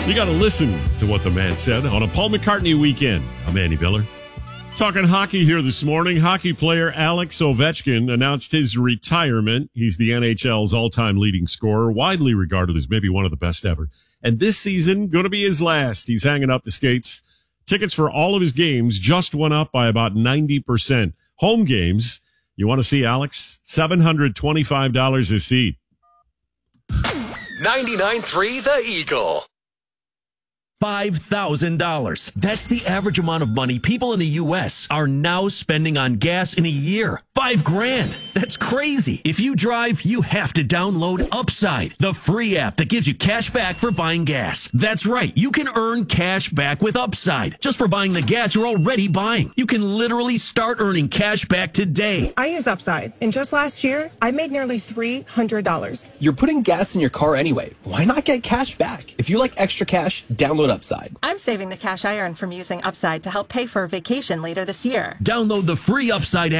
You got to listen to what the man said on a Paul McCartney weekend. I'm Andy Miller. Talking hockey here this morning. Hockey player Alex Ovechkin announced his retirement. He's the NHL's all-time leading scorer, widely regarded as maybe one of the best ever. And this season, going to be his last. He's hanging up the skates. Tickets for all of his games just went up by about 90%. Home games, you want to see Alex? $725 a seat. 99.3 The Eagle. $5,000. That's the average amount of money people in the U.S. are now spending on gas in a year. $5,000. That's crazy. If you drive, you have to download Upside, the free app that gives you cash back for buying gas. That's right. You can earn cash back with Upside just for buying the gas you're already buying. You can literally start earning cash back today. I use Upside, and just last year, I made nearly $300. You're putting gas in your car anyway. Why not get cash back? If you like extra cash, download Upside. I'm saving the cash I earned from using Upside to help pay for a vacation later this year. Download the free Upside app